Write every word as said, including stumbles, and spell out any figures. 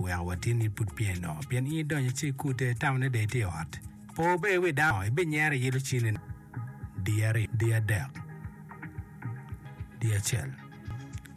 we awatin ni put pieno pien I donye chi kute tamne de ti ot po be we da be nyare yelo chine diare dia dek dia chel